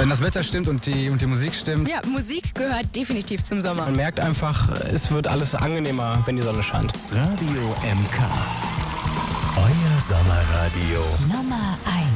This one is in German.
Wenn das Wetter stimmt und die Musik stimmt. Ja, Musik gehört definitiv zum Sommer. Man merkt einfach, es wird alles angenehmer, wenn die Sonne scheint. Radio MK. Euer Sommerradio. Nummer 1.